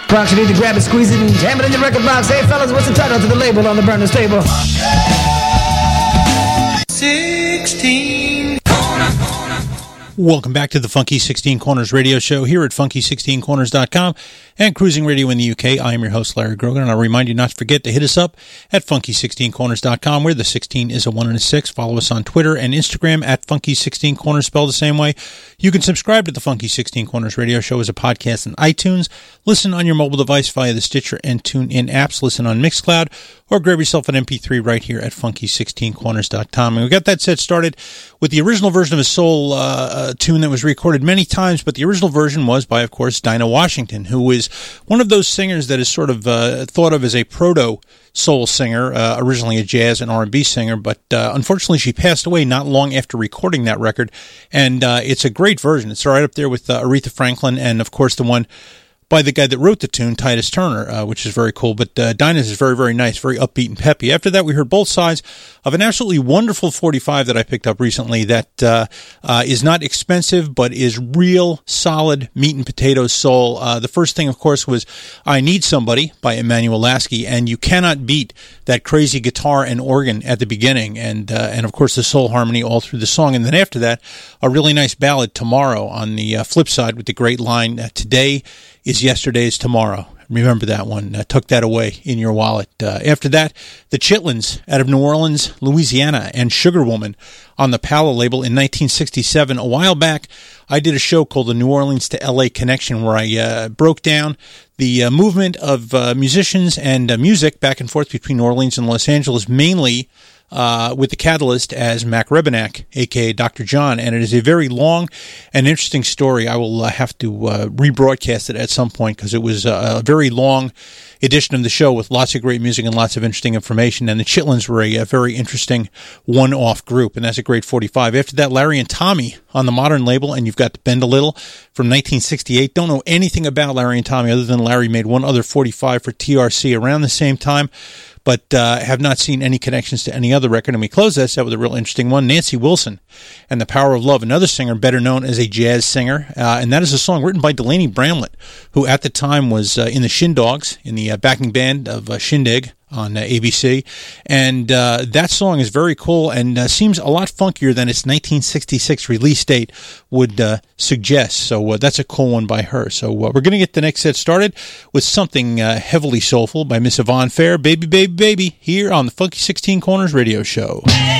Box, you need to grab it, squeeze it, and jam it in your record box. Hey fellas, what's the title to the label on the Burner's table? 16 Welcome back to the Funky 16 Corners radio show here at funky16corners.com and Cruising Radio in the UK. I am your host, Larry Grogan, and I'll remind you not to forget to hit us up at funky16corners.com, where the 16 is a 1 and a 6. Follow us on Twitter and Instagram at Funky16Corners, spelled the same way. You can subscribe to the Funky 16 Corners radio show as a podcast on iTunes, listen on your mobile device via the Stitcher and TuneIn apps, listen on Mixcloud, or grab yourself an MP3 right here at funky16corners.com. And we got that set started with the original version of a soul tune that was recorded many times, but the original version was by, of course, Dinah Washington, who is one of those singers that is sort of thought of as a proto-soul singer, originally a jazz and R&B singer, but unfortunately she passed away not long after recording that record, and it's a great version. It's right up there with Aretha Franklin and, of course, the one by the guy that wrote the tune, Titus Turner, which is very cool. But Dinah's is very, very nice, very upbeat and peppy. After that, we heard both sides of an absolutely wonderful 45 that I picked up recently that is not expensive, but is real solid meat and potatoes soul. The first thing, of course, was I Need Somebody by Emmanuel Lasky, and you cannot beat that crazy guitar and organ at the beginning, and of course the soul harmony all through the song. And then after that, a really nice ballad, Tomorrow, on the flip side with the great line, Today is yesterday's tomorrow. Remember that one. Tuck that away in your wallet. After that, the Chitlins out of New Orleans, Louisiana, and Sugar Woman on the Pala label in 1967. A while back, I did a show called the New Orleans to L.A. Connection, where I broke down the movement of musicians and music back and forth between New Orleans and Los Angeles, mainly with the catalyst as Mac Rebenak, a.k.a. Dr. John, and it is a very long and interesting story. I will have to rebroadcast it at some point because it was a very long edition of the show with lots of great music and lots of interesting information, and the Chitlins were a very interesting one-off group, and that's a great 45. After that, Larry and Tommy on the Modern label, and you've got Bend a Little from 1968. Don't know anything about Larry and Tommy other than Larry made one other 45 for TRC around the same time, but have not seen any connections to any other record. And we close that set with a real interesting one, Nancy Wilson and The Power of Love, another singer better known as a jazz singer, and that is a song written by Delaney Bramlett, who at the time was in the Shindogs, in the backing band of Shindig on ABC, and that song is very cool and seems a lot funkier than its 1966 release date would suggest, so that's a cool one by her. So we're going to get the next set started with something heavily soulful by Miss Yvonne Fair, Baby, Baby, Baby, here on the Funky 16 Corners radio show.